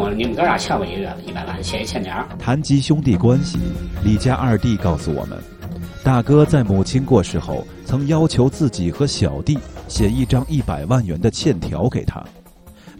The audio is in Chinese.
我你们哥俩欠我1个月的100万，写一欠条。 谈及兄弟关系，李家二弟告诉我们，大哥在母亲过世后，曾要求自己和小弟写一张100万元的欠条给他。